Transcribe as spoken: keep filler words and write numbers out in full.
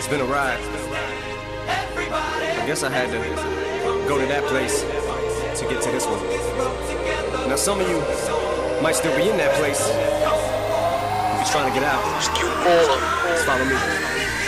It's been a ride. I guess I had to go to that place to get to this one. Now some of you might still be in that place. If you're trying to get out, Just keep falling. just follow me.